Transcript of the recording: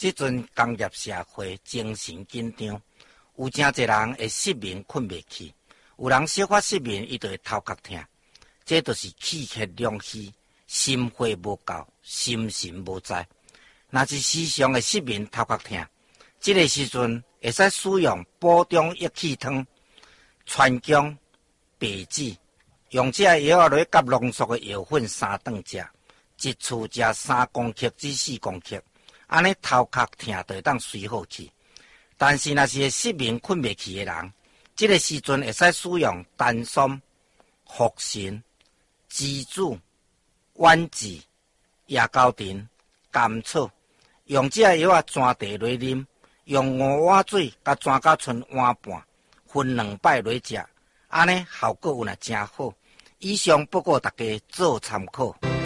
即阵工业社会精神紧张，有真侪人会失眠困袂去，有人小可失眠伊就会头壳痛，这就是气血两虚，心火无够，心神无在。若是时常会失眠头壳痛，这个时阵会使使用补中益气汤、川芎、白芷，用这药落甲浓缩的药粉3顿食，一次食3公克至4公克，安尼头壳痛就会当随好去。但是若是会失眠困袂去的人，这个时阵会使使用丹参、茯神、栀子、豌豆、夜高藤、甘草，用这药仔煎茶落啉，用5碗水甲煎到剩碗半，分2摆落食，安尼效果有若真好。以上不过大家做参考。